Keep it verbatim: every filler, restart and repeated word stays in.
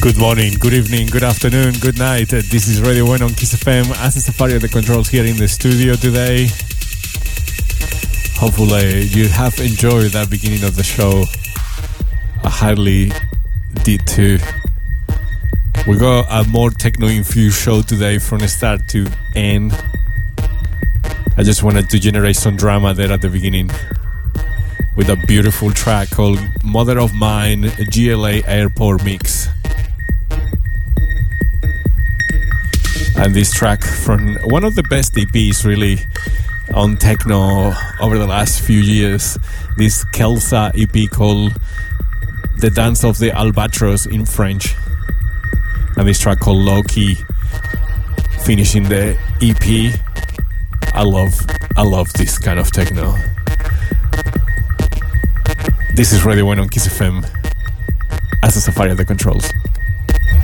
Good morning, good evening, good afternoon, good night. Uh, This is Radio One on Kiss F M. As a Safari at the controls here in the studio today. Hopefully you have enjoyed that beginning of the show. I highly did too. We got a more techno-infused show today from start to end. I just wanted to generate some drama there at the beginning with a beautiful track called Mother of Mine, a G L A Airport Mix. And this track from one of the best E Ps really on techno over the last few years, this Kelsa E P called The Dance of the Albatros in French, and this track called Loki finishing the E P. I love I love this kind of techno. This is Radio One on Kiss F M as a Safari at the controls.